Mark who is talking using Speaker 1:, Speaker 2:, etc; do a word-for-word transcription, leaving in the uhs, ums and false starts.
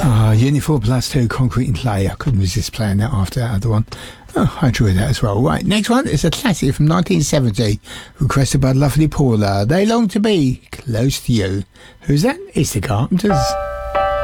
Speaker 1: Ah, Unit four plus two, Concrete and Clay. I couldn't resist playing that after that other one. Oh, I enjoyed that as well. Right, next one is a classic from nineteen seventy, requested by lovely Paula. They long to be close to you. Who's that? It's the Carpenters.